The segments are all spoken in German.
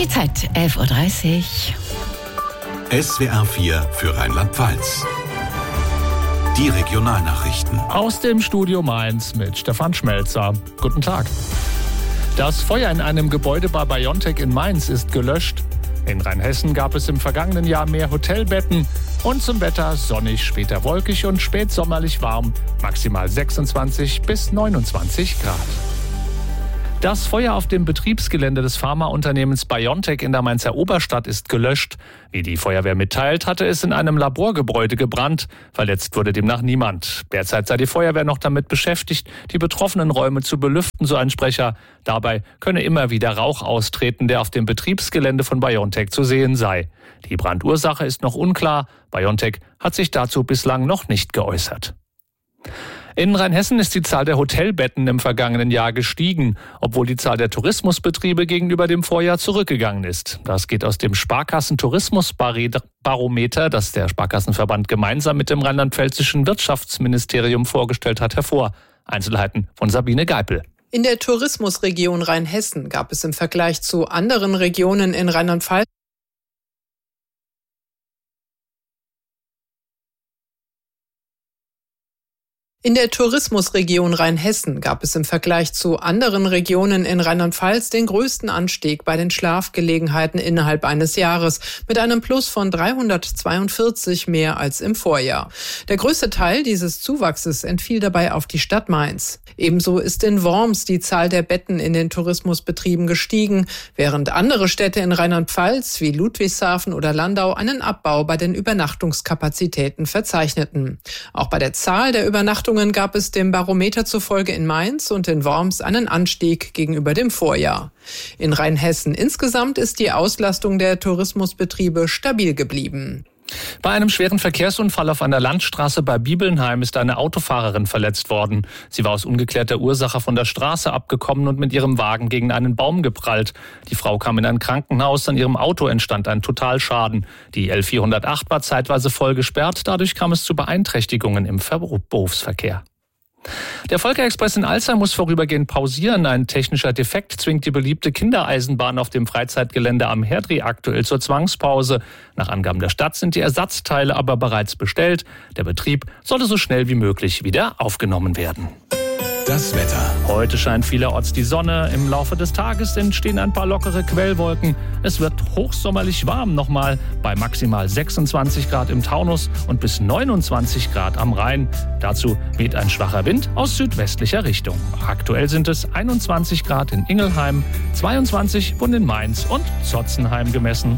Die Zeit 11.30 Uhr. SWR 4 für Rheinland-Pfalz. Die Regionalnachrichten. Aus dem Studio Mainz mit Stefan Schmelzer. Guten Tag. Das Feuer in einem Gebäude bei BioNTech in Mainz ist gelöscht. In Rheinhessen gab es im vergangenen Jahr mehr Hotelbetten. Und zum Wetter sonnig, später wolkig und spätsommerlich warm. Maximal 26 bis 29 Grad. Das Feuer auf dem Betriebsgelände des Pharmaunternehmens BioNTech in der Mainzer Oberstadt ist gelöscht. Wie die Feuerwehr mitteilt, hatte es in einem Laborgebäude gebrannt. Verletzt wurde demnach niemand. Derzeit sei die Feuerwehr noch damit beschäftigt, die betroffenen Räume zu belüften, so ein Sprecher. Dabei könne immer wieder Rauch austreten, der auf dem Betriebsgelände von BioNTech zu sehen sei. Die Brandursache ist noch unklar. BioNTech hat sich dazu bislang noch nicht geäußert. In Rheinhessen ist die Zahl der Hotelbetten im vergangenen Jahr gestiegen, obwohl die Zahl der Tourismusbetriebe gegenüber dem Vorjahr zurückgegangen ist. Das geht aus dem Sparkassen-Tourismusbarometer, das der Sparkassenverband gemeinsam mit dem rheinland-pfälzischen Wirtschaftsministerium vorgestellt hat, hervor. Einzelheiten von Sabine Geipel. In der Tourismusregion Rheinhessen gab es im Vergleich zu anderen Regionen in Rheinland-Pfalz In der Tourismusregion Rheinhessen gab es im Vergleich zu anderen Regionen in Rheinland-Pfalz den größten Anstieg bei den Schlafgelegenheiten innerhalb eines Jahres mit einem Plus von 342 mehr als im Vorjahr. Der größte Teil dieses Zuwachses entfiel dabei auf die Stadt Mainz. Ebenso ist in Worms die Zahl der Betten in den Tourismusbetrieben gestiegen, während andere Städte in Rheinland-Pfalz wie Ludwigshafen oder Landau einen Abbau bei den Übernachtungskapazitäten verzeichneten. Auch bei der Zahl der Übernachtungen gab es dem Barometer zufolge in Mainz und in Worms einen Anstieg gegenüber dem Vorjahr. In Rheinhessen insgesamt ist die Auslastung der Tourismusbetriebe stabil geblieben. Bei einem schweren Verkehrsunfall auf einer Landstraße bei Bibelnheim ist eine Autofahrerin verletzt worden. Sie war aus ungeklärter Ursache von der Straße abgekommen und mit ihrem Wagen gegen einen Baum geprallt. Die Frau kam in ein Krankenhaus, an ihrem Auto entstand ein Totalschaden. Die L408 war zeitweise voll gesperrt, dadurch kam es zu Beeinträchtigungen im Berufsverkehr. Der Volker-Express in Alzey muss vorübergehend pausieren. Ein technischer Defekt zwingt die beliebte Kindereisenbahn auf dem Freizeitgelände am Herdrih aktuell zur Zwangspause. Nach Angaben der Stadt sind die Ersatzteile aber bereits bestellt. Der Betrieb sollte so schnell wie möglich wieder aufgenommen werden. Das Wetter. Heute scheint vielerorts die Sonne. Im Laufe des Tages entstehen ein paar lockere Quellwolken. Es wird hochsommerlich warm nochmal bei maximal 26 Grad im Taunus und bis 29 Grad am Rhein. Dazu weht ein schwacher Wind aus südwestlicher Richtung. Aktuell sind es 21 Grad in Ingelheim, 22 wurden in Mainz und Zotzenheim gemessen.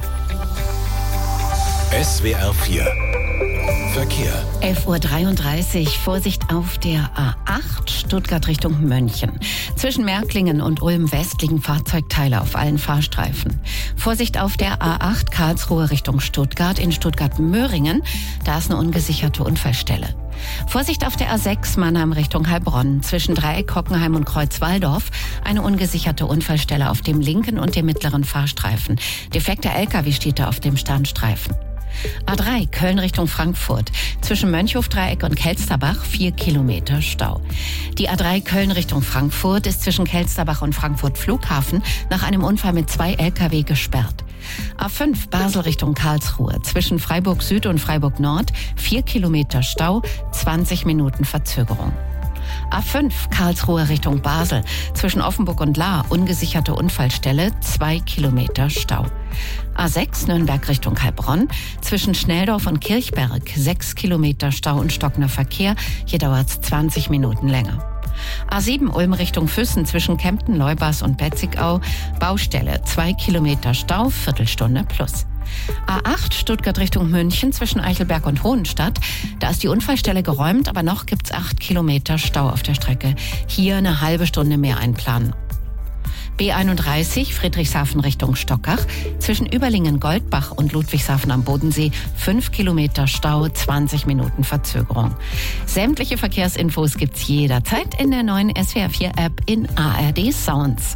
SWR 4 Verkehr. 11.33 Uhr. Vorsicht auf der A8 Stuttgart Richtung München. Zwischen Märklingen und Ulm-West liegen Fahrzeugteile auf allen Fahrstreifen. Vorsicht auf der A8 Karlsruhe Richtung Stuttgart in Stuttgart-Möhringen. Da ist eine ungesicherte Unfallstelle. Vorsicht auf der A6 Mannheim Richtung Heilbronn. Zwischen Dreieck, Hockenheim und Kreuz-Walldorf eine ungesicherte Unfallstelle auf dem linken und dem mittleren Fahrstreifen. Defekter LKW steht da auf dem Standstreifen. A3 Köln Richtung Frankfurt. Zwischen Mönchhofdreieck und Kelsterbach 4 Kilometer Stau. Die A3 Köln Richtung Frankfurt ist zwischen Kelsterbach und Frankfurt Flughafen nach einem Unfall mit 2 LKW gesperrt. A5 Basel Richtung Karlsruhe. Zwischen Freiburg Süd und Freiburg Nord 4 Kilometer Stau, 20 Minuten Verzögerung. A5 Karlsruhe Richtung Basel. Zwischen Offenburg und Lahr ungesicherte Unfallstelle, 2 Kilometer Stau. A6 Nürnberg Richtung Heilbronn. Zwischen Schnelldorf und Kirchberg 6 Kilometer Stau und stockender Verkehr. Hier dauert es 20 Minuten länger. A7 Ulm Richtung Füssen zwischen Kempten, Leubas und Betzigau. Baustelle 2 Kilometer Stau, Viertelstunde plus. A8 Stuttgart Richtung München zwischen Eichelberg und Hohenstadt. Da ist die Unfallstelle geräumt, aber noch gibt's 8 Kilometer Stau auf der Strecke. Hier eine halbe Stunde mehr einplanen. B31 Friedrichshafen Richtung Stockach. Zwischen Überlingen-Goldbach und Ludwigshafen am Bodensee 5 Kilometer Stau, 20 Minuten Verzögerung. Sämtliche Verkehrsinfos gibt's jederzeit in der neuen SWR 4 App in ARD Sounds.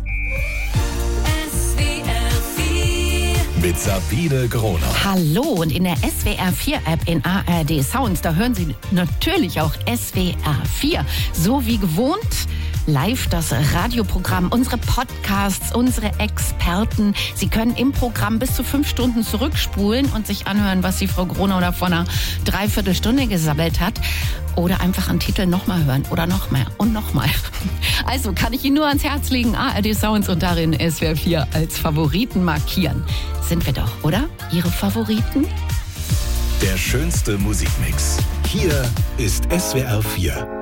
Mit Sabine Groner. Hallo, und in der SWR 4 App in ARD Sounds, da hören Sie natürlich auch SWR 4. So wie gewohnt live das Radioprogramm, unsere Podcasts, unsere Experten. Sie können im Programm bis zu 5 Stunden zurückspulen und sich anhören, was die Frau Gronauer vor einer Dreiviertelstunde gesammelt hat. Oder einfach einen Titel nochmal hören oder noch mehr und nochmal. Also kann ich Ihnen nur ans Herz legen, ARD Sounds und darin SWR 4 als Favoriten markieren. Sind wir doch, oder? Ihre Favoriten? Der schönste Musikmix. Hier ist SWR 4.